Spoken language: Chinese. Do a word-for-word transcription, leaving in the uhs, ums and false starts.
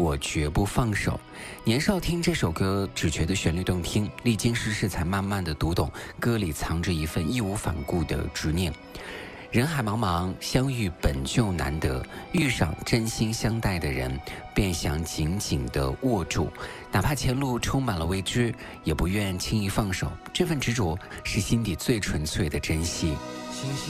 我绝不放手。年少听这首歌只觉得旋律动听，历经世事才慢慢的读懂歌里藏着一份义无反顾的执念。人海茫茫，相遇本就难得，遇上真心相待的人，便想紧紧地握住，哪怕前路充满了未知，也不愿轻易放手。这份执着是心底最纯粹的珍惜。 星星